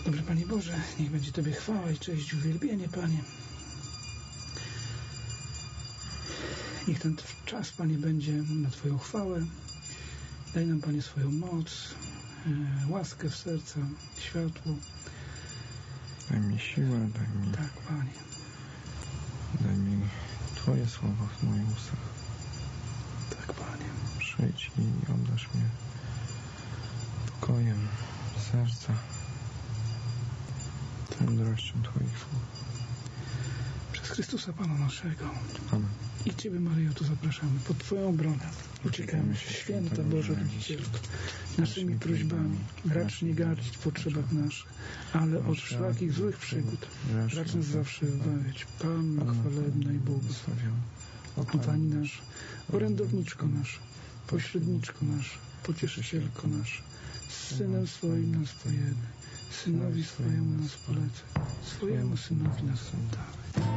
Dobry Panie Boże, niech będzie Tobie chwała i cześć, uwielbienie, Panie. Niech ten czas, Panie, będzie na Twoją chwałę. Daj nam, Panie, swoją moc, łaskę w serca, światło. Daj mi siłę, daj mi... Tak, Panie. Daj mi Twoje słowa w moich ustach. Tak, Panie. Przyjdź i obdarz mnie pokojem serca, mądrością Twoich słów. Przez Chrystusa Pana naszego. Amen. I Ciebie, Maryjo, tu zapraszamy pod Twoją obronę. Uciekamy się, święta Boże Rodzicielko, naszymi prośbami. Racz nie gardzić w potrzebach naszych, ale od wszelakich złych przygód racz nas zawsze wybawiać. Panno chwalebna i błogosławiona, o Pani nasza, orędowniczko nasza, pośredniczko nasza, pocieszycielko nasza, z Synem swoim nas pojednaj, Synowi swojemu nas polecaj, swojemu Synowi nas oddaj.